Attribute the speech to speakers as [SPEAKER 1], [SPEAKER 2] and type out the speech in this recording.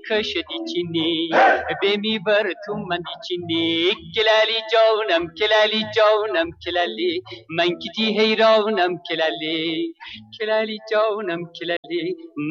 [SPEAKER 1] کشدی چینی بمی بر تو من چینی کلالی جانم کلالی من کتی حیرانم کلالی جانم کلالی